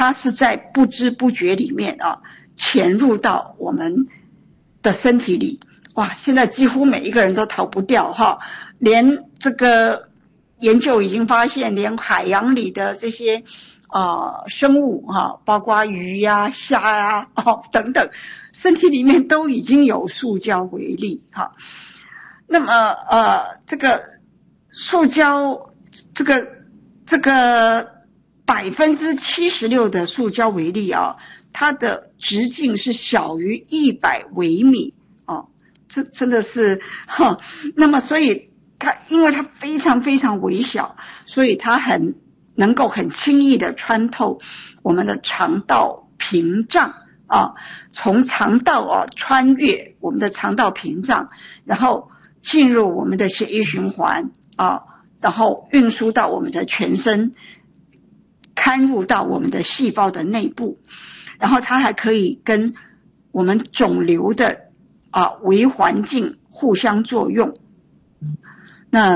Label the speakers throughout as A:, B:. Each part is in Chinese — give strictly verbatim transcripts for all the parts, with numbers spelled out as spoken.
A: 它是在不知不觉里面啊潜入到我们的身体里。哇，现在几乎每一个人都逃不掉哈，连这个研究已经发现，连海洋里的这些啊、呃、生物哈，包括鱼呀、啊、虾呀、啊、哦等等，身体里面都已经有塑胶微粒哈。那么呃，这个塑胶这个这个百分之七十六的塑胶微粒啊，它的直径是小于一百微米啊。这真的是哈，那么所以它因为它非常非常微小，所以它很能够很轻易的穿透我们的肠道屏障啊，从肠道啊穿越我们的肠道屏障，然后进入我们的血液循环啊，然后运输到我们的全身，嵌入到我们的细胞的内部，然后它还可以跟我们肿瘤的啊，微环境互相作用，那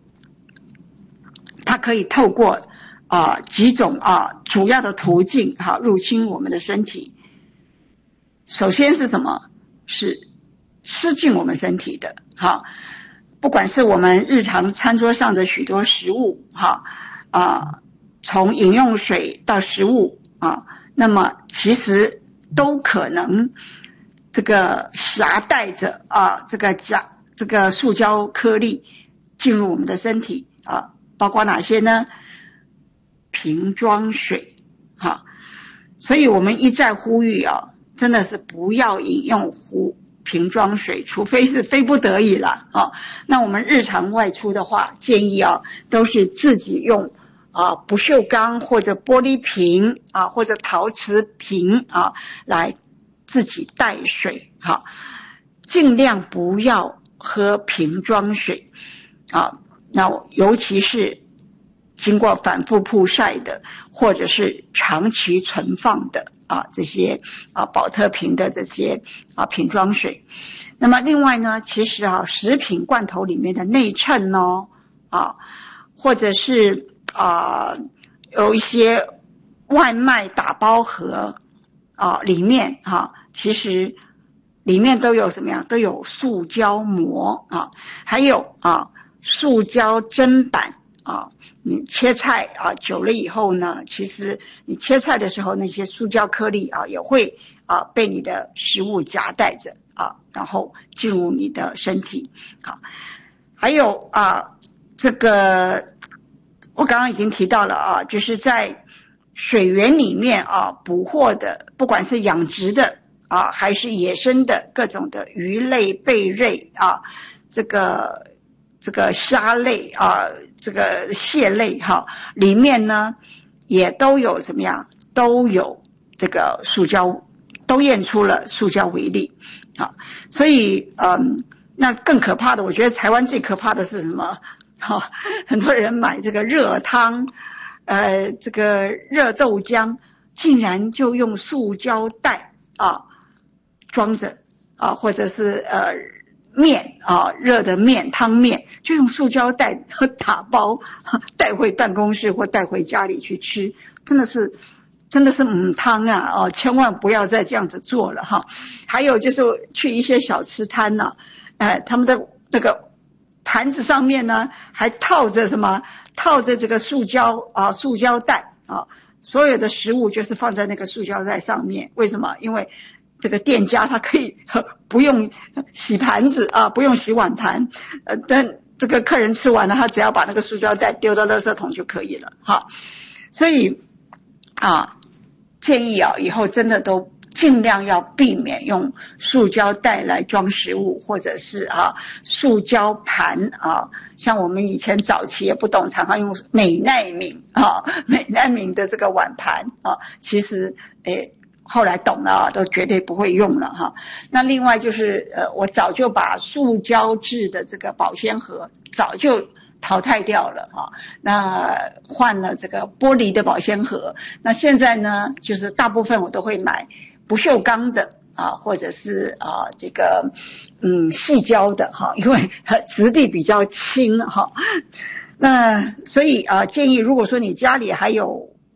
A: 它可以透过啊几种啊主要的途径哈、啊、入侵我们的身体。首先是什么？是吃进我们身体的哈、啊，不管是我们日常餐桌上的许多食物哈啊、啊，从饮用水到食物啊，那么其实都可能这个携带着啊，这个假这个塑胶颗粒进入我们的身体啊，包括哪些呢？瓶装水，哈、啊，所以我们一再呼吁啊，真的是不要饮用壶瓶装水，除非是非不得已了啊。那我们日常外出的话，建议啊都是自己用啊不锈钢或者玻璃瓶啊或者陶瓷瓶啊来自己带水，好，尽量不要喝瓶装水啊。那尤其是经过反复曝晒的，或者是长期存放的啊这些啊保特瓶的这些啊瓶装水。那么另外呢，其实啊食品罐头里面的内衬哦啊，或者是啊有一些外卖打包盒啊里面啊，其实里面都有什么样？都有塑胶膜啊，还有啊塑胶砧板啊。你切菜啊久了以后呢，其实你切菜的时候，那些塑胶颗粒啊也会啊被你的食物夹带着啊，然后进入你的身体。好，还有啊这个我刚刚已经提到了啊，就是在水源里面啊捕获的，不管是养殖的啊还是野生的各种的鱼类、贝类啊，这个这个虾类啊，这个蟹类哈、啊，里面呢也都有怎么样？都有这个塑胶，都验出了塑胶微粒。好，所以嗯，那更可怕的，我觉得台湾最可怕的是什么？好、哦，很多人买这个热汤，呃，这个热豆浆，竟然就用塑胶袋啊装着啊，或者是呃面啊热的面汤面，就用塑胶袋打包带回办公室或带回家里去吃，真的是。真的是母汤啊！哦，千万不要再这样子做了哈。还有就是去一些小吃摊呢、啊，呃，他们的那个盘子上面呢，还套着什么？套着这个塑胶啊，塑胶袋啊，所有的食物就是放在那个塑胶袋上面。为什么？因为这个店家他可以不用洗盘子啊，不用洗碗盘，呃，等这个客人吃完了，他只要把那个塑胶袋丢到垃圾桶就可以了哈。所以啊。建议啊，以后真的都尽量要避免用塑胶袋来装食物，或者是啊塑胶盘啊。像我们以前早期也不懂，常常用美耐皿啊，美耐皿的这个碗盘啊，其实诶后来懂了啊，都绝对不会用了哈。那另外就是呃，我早就把塑胶制的这个保鲜盒早就淘汰掉了啊，那换了这个玻璃的保鲜盒。那现在呢，就是大部分我都会买不锈钢的啊，或者是啊这个嗯细胶的哈，因为质地比较轻哈。那所以啊，建议如果说你家里还有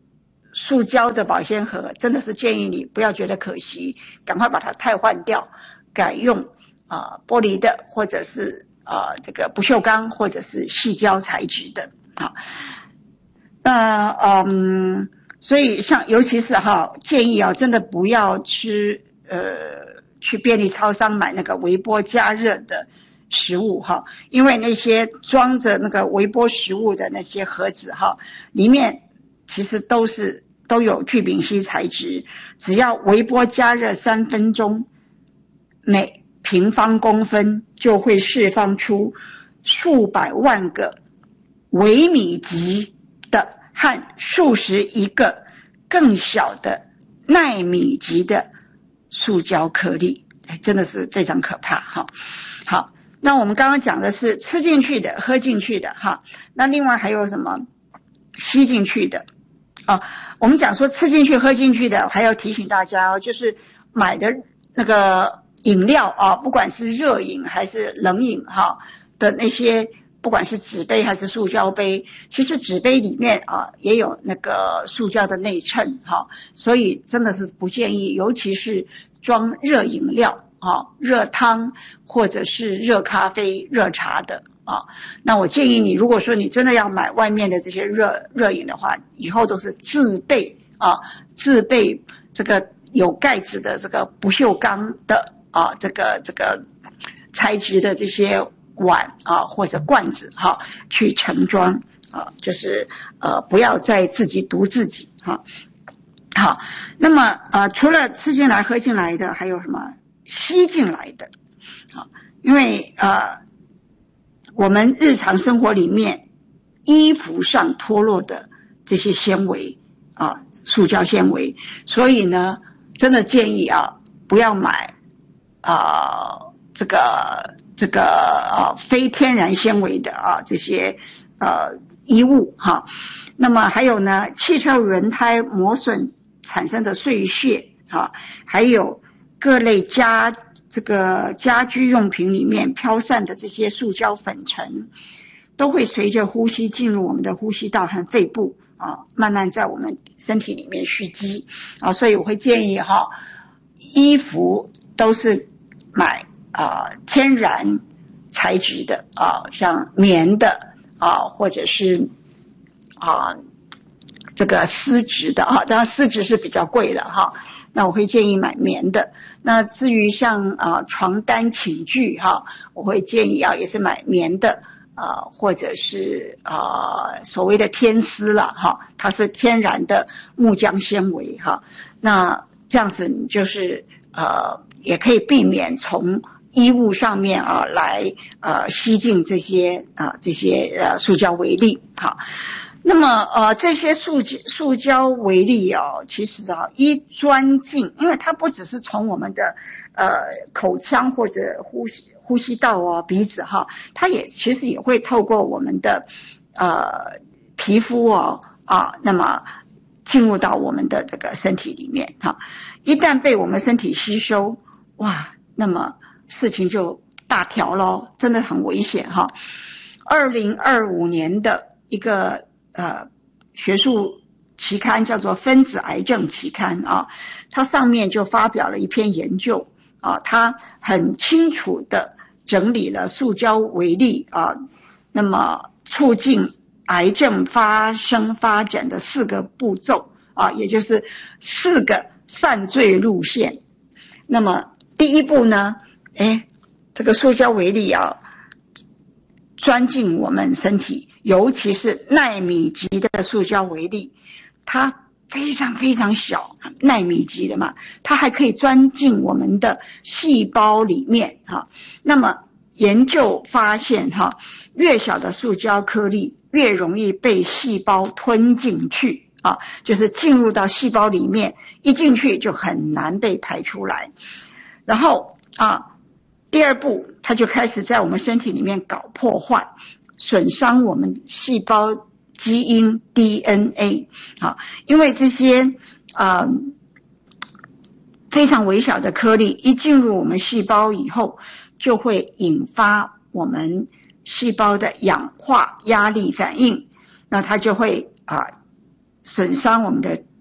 A: 塑胶的保鲜盒，真的是建议你不要觉得可惜，赶快把它汰换掉，改用啊、呃、玻璃的，或者是啊、呃、这个不锈钢或者是矽胶材质的。好，那嗯，所以像尤其是哈，建议啊，真的不要吃呃去便利超商买那个微波加热的食物哈，因为那些装着那个微波食物的那些盒子哈，里面其实都是都有聚丙烯材质，只要微波加热三分钟，每平方公分就会释放出数百万个微米级的和数十亿个更小的奈米级的塑胶颗粒，真的是非常可怕哈。好，那我们刚刚讲的是吃进去的、喝进去的哈，那另外还有什么吸进去的啊？我们讲说吃进去、喝进去的，还要提醒大家哦，就是买的那个饮料啊，不管是热饮还是冷饮哈的那些，不管是纸杯还是塑胶杯，其实纸杯里面啊也有那个塑胶的内衬哈，所以真的是不建议，尤其是装热饮料啊、热汤或者是热咖啡、热茶的啊。那我建议你，如果说你真的要买外面的这些热热饮的话，以后都是自备啊，自备这个有盖子的这个不锈钢的啊，这个这个材质的这些碗啊或者罐子哈、啊，去盛装啊，就是呃不要再自己毒自己哈。好，那么呃除了吃进来喝进来的，还有什么吸进来的？好，因为呃我们日常生活里面衣服上脱落的这些纤维啊，塑胶纤维，所以呢，真的建议啊不要买啊这个这个啊非天然纤维的啊这些呃衣物哈。那么还有呢，汽车轮胎磨损产生的碎屑啊，还有各类家这个家居用品里面飘散的这些塑胶粉尘，都会随着呼吸进入我们的呼吸道和肺部啊，慢慢在我们身体里面蓄积啊。所以我会建议哈，衣服都是买啊天然材质的啊，像棉的啊，或者是啊这个丝质的哈，当然丝质是比较贵了哈。那我会建议买棉的。那至于像啊床单寝具哈，我会建议啊也是买棉的啊，或者是啊所谓的天丝了哈，它是天然的木浆纤维哈。那这样子你就是呃也可以避免从衣物上面啊来呃吸进这些啊这些呃塑胶微粒哈。那么呃这些塑塑胶微粒哦，其实啊一钻进，因为它不只是从我们的呃口腔或者呼吸呼吸道啊鼻子哈，它也其实也会透过我们的呃皮肤哦啊，那么进入到我们的这个身体里面哈。一旦被我们身体吸收，哇，那么事情就大条咯，真的很危险哈。二零二五年的一个呃，学术期刊叫做《分子癌症期刊》啊，它上面就发表了一篇研究啊，它很清楚的整理了塑胶微粒啊，那么促进癌症发生发展的四个步骤啊，也就是四个犯罪路线。那么第一步呢，哎，这个塑胶微粒啊，钻进我们身体。尤其是奈米级的塑胶微粒，它非常非常小，奈米级的嘛，它还可以钻进我们的细胞里面哈。那么研究发现哈，越小的塑胶颗粒越容易被细胞吞进去啊，就是进入到细胞里面，一进去就很难被排出来。然后啊，第二步，它就开始在我们身体里面搞破坏。损伤我们细胞基因 D N A 啊，因为这些呃非常微小的颗粒一进入我们细胞以后，就会引发我们细胞的氧化压力反应，那它就会啊损伤我们的 D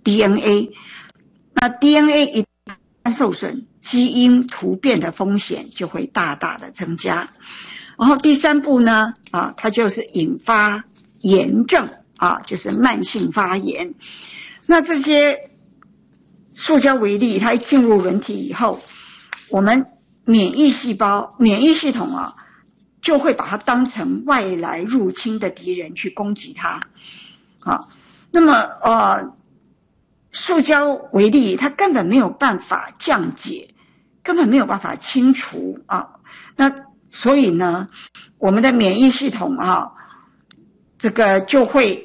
A: D N A， 那 D N A 一旦受损，基因突变的风险就会大大的增加。然后第三步呢，啊，它就是引发炎症啊，就是慢性发炎。那这些塑胶微粒它一进入人体以后，我们免疫细胞、免疫系统啊，就会把它当成外来入侵的敌人去攻击它。啊，那么呃，塑胶微粒它根本没有办法降解，根本没有办法清除啊。那所以呢，我们的免疫系统啊，这个就会。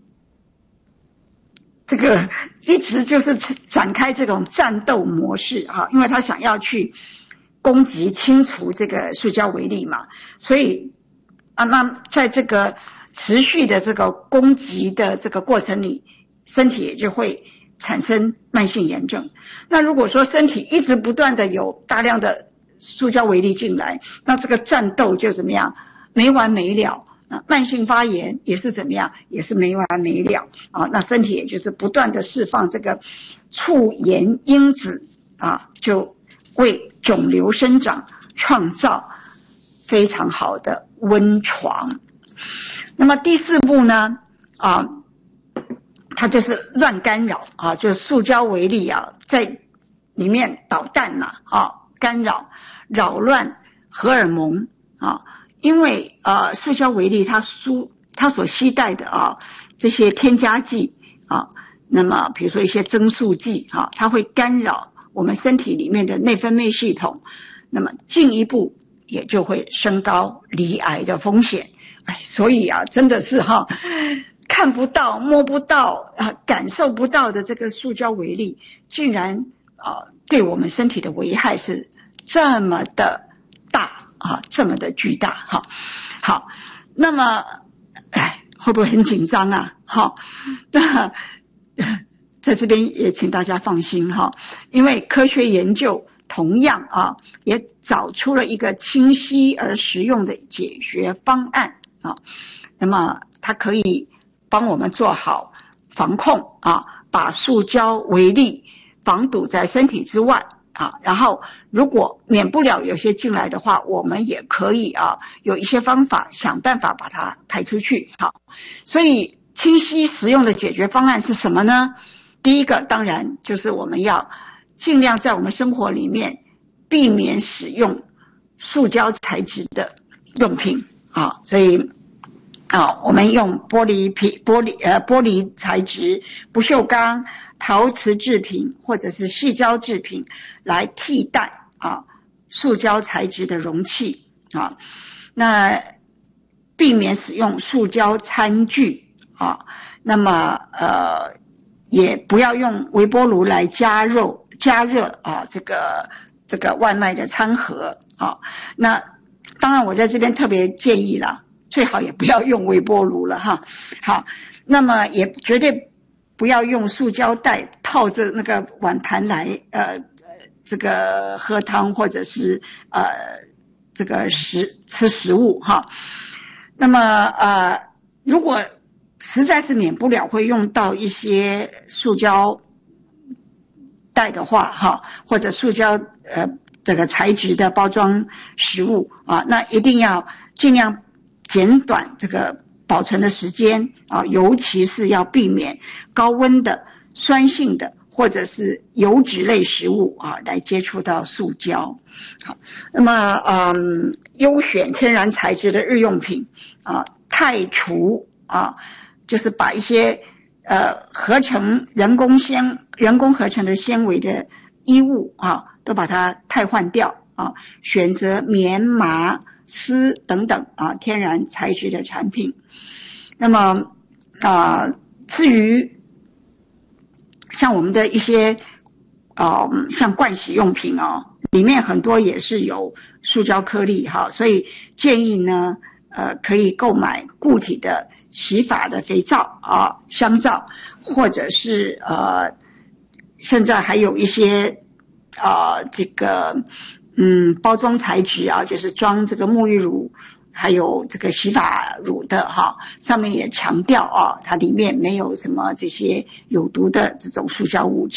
A: 这个一直就是展开这种战斗模式啊，因为他想要去攻击清除这个塑胶微粒嘛，所以啊，那在这个持续的这个攻击的这个过程里，身体也就会产生慢性炎症。那如果说身体一直不断的有大量的塑胶微粒进来，那这个战斗就怎么样，没完没了。啊，慢性发炎也是怎么样，也是没完没了啊。那身体也就是不断的释放这个促炎因子啊，就为肿瘤生长创造非常好的温床。那么第四步呢，啊，它就是乱干扰啊，就是塑胶微粒啊，在里面捣蛋呐 啊, 啊，干扰扰乱荷尔蒙啊。因为呃，塑胶微粒它输它所携带的啊这些添加剂啊，那么比如说一些增塑剂啊，它会干扰我们身体里面的内分泌系统，那么进一步也就会升高罹癌的风险。哎，所以啊，真的是哈、啊，看不到、摸不到啊，感受不到的这个塑胶微粒，竟然啊，对我们身体的危害是这么的大。啊，这么的巨大，好，好，那么，哎，会不会很紧张啊？好，那在这边也请大家放心哈，因为科学研究同样啊，也找出了一个清晰而实用的解决方案啊，那么它可以帮我们做好防控啊，把塑胶微粒防堵在身体之外。啊，然后如果免不了有些进来的话，我们也可以啊，有一些方法想办法把它排出去。好，所以清晰实用的解决方案是什么呢？第一个当然就是我们要尽量在我们生活里面避免使用塑胶材质的用品啊，所以啊，我们用玻璃皮、玻璃呃玻璃材质、不锈钢、陶瓷制品或者是矽胶制品来替代啊塑胶材质的容器啊。那避免使用塑胶餐具啊。那么呃也不要用微波炉来加热加热啊这个这个外卖的餐盒啊。那当然我在这边特别建议啦。最好也不要用微波炉了哈。好，那么也绝对不要用塑胶袋套着那个碗盘来呃这个喝汤或者是呃这个食吃食物哈。那么呃如果实在是免不了会用到一些塑胶袋的话哈，或者塑胶呃这个材质的包装食物啊，那一定要尽量减短这个保存的时间啊，尤其是要避免高温的、酸性的或者是油脂类食物啊，来接触到塑胶。好，那么嗯，优选天然材质的日用品啊，汰除啊，就是把一些呃合成人工纤、人工合成的纤维的衣物啊，都把它汰换掉啊，选择棉麻。丝等等啊，天然材质的产品。那么啊，至于像我们的一些啊、呃，像盥洗用品哦，里面很多也是有塑胶颗粒哈，所以建议呢，呃，可以购买固体的洗发的肥皂啊、香皂，或者是呃，现在还有一些啊、呃，这个。嗯，包装材质啊，就是装这个沐浴乳还有这个洗发乳的哈，上面也强调啊，它里面没有什么这些有毒的这种塑胶物质。